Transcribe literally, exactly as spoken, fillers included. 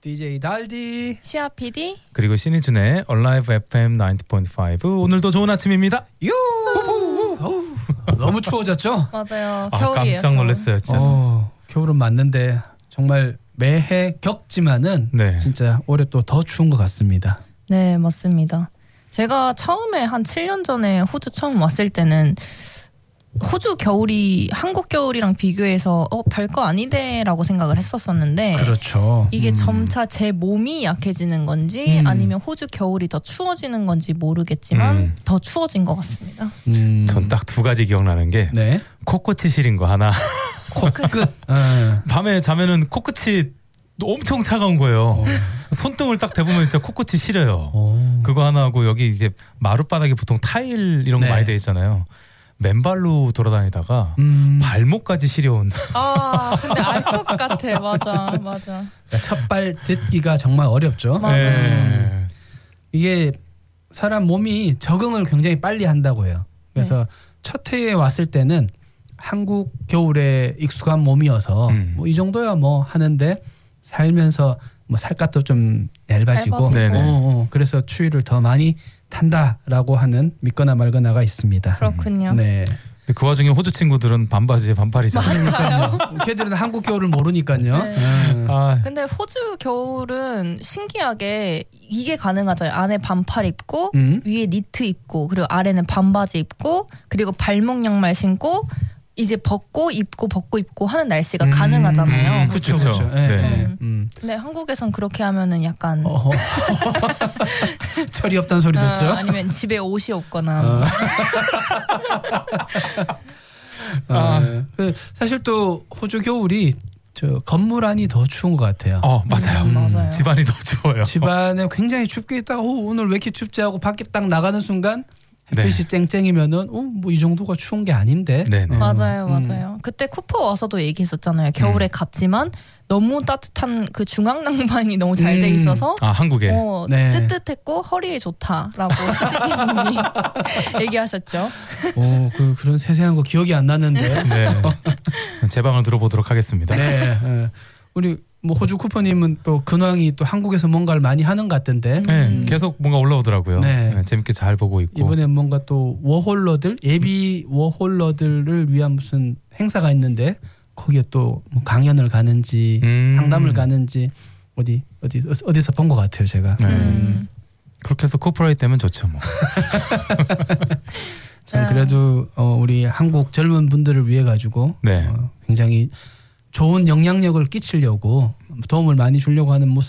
디제이 달디 시아 피디 그리고 신희준의 얼라이브 에프엠 나인티 포인트 파이브 오늘도 좋은 아침입니다. 유 너무 추워졌죠? 맞아요. 아, 겨울이에요. 깜짝 놀랐어요. 진짜. 어, 겨울은 맞는데 정말 매해 겪지만은 네. 진짜 올해 또 더 추운 것 같습니다. 네, 맞습니다. 제가 처음에 한 칠 년 전에 호주 처음 왔을 때는 호주 겨울이 한국 겨울이랑 비교해서 어, 별거 아니데라고 생각을 했었었는데 그렇죠. 이게 음. 점차 제 몸이 약해지는 건지 음. 아니면 호주 겨울이 더 추워지는 건지 모르겠지만 음. 더 추워진 것 같습니다. 음. 전 딱 두 가지 기억나는 게 네. 코끝이 시린 거 하나. 코끝. 어. 밤에 자면은 코끝이 엄청 차가운 거예요. 어. 손등을 딱 대보면 진짜 코끝이 시려요. 오. 그거 하나 하고 여기 이제 마룻바닥에 보통 타일 이런 거 네. 많이 돼 있잖아요. 맨발로 돌아다니다가 음. 발목까지 시려온. 아, 근데 알 것 같아. 맞아, 맞아. 첫발 듣기가 정말 어렵죠. 맞아요. 예. 이게 사람 몸이 적응을 굉장히 빨리 한다고 해요. 그래서 네. 첫 해에 왔을 때는 한국 겨울에 익숙한 몸이어서 음. 뭐 이 정도야 뭐 하는데 살면서 뭐 살갗도 좀 얇아지고 얇아지고. 네네. 어, 어, 그래서 추위를 더 많이 탄다라고 하는 믿거나 말거나가 있습니다. 그렇군요. 네. 근데 그 와중에 호주 친구들은 반바지에 반팔이잖아요. 맞아요. 걔들은 한국 겨울을 모르니까요. 네. 음. 아, 근데 호주 겨울은 신기하게 이게 가능하잖아요. 안에 반팔 입고 음. 위에 니트 입고 그리고 아래는 반바지 입고 그리고 발목 양말 신고 이제 벗고 입고 벗고 입고 하는 날씨가 음. 가능하잖아요. 음, 그렇죠, 그쵸. 그렇죠. 예, 네. 예. 음. 근데 한국에선 그렇게 하면은 약간 어허. 철이 없다는 소리 아, 듣죠. 아니면 집에 옷이 없거나 어. 아. 어, 그 사실 또 호주 겨울이 저 건물 안이 더 추운 것 같아요. 어 맞아요. 음, 맞아요. 집안이 더 추워요. 집안에 굉장히 춥게 있다가 오, 오늘 왜 이렇게 춥지 하고 밖에 딱 나가는 순간 햇빛이 네. 쨍쨍이면은 어, 뭐 이 정도가 추운 게 아닌데. 네네. 어, 맞아요, 음. 맞아요. 그때 쿠퍼 와서도 얘기했었잖아요. 겨울에 음. 갔지만 너무 따뜻한 그 중앙 난방이 너무 잘 돼 음. 있어서 아 한국에. 어, 네. 뜨뜻했고 허리에 좋다라고 수지님이 얘기하셨죠. 오, 그 그런 세세한 거 기억이 안 나는데. 네. 제 방을 들어보도록 하겠습니다. 네. 예. 우리 뭐 호주 쿠퍼님은 또 근황이 또 한국에서 뭔가를 많이 하는 것 같던데. 네, 음. 계속 뭔가 올라오더라고요. 네. 네, 재밌게 잘 보고 있고. 이번에 뭔가 또 워홀러들 예비 워홀러들을 위한 무슨 행사가 있는데 거기에 또 뭐 강연을 가는지 음. 상담을 가는지 어디 어디 어디서 본 것 같아요 제가. 네. 음. 그렇게 해서 코퍼레이트 되면 좋죠 뭐. 전 그래도 어, 우리 한국 젊은 분들을 위해 가지고 네. 어, 굉장히 좋은 영향력을 끼치려고 도움을 많이 주려고 하는 모습.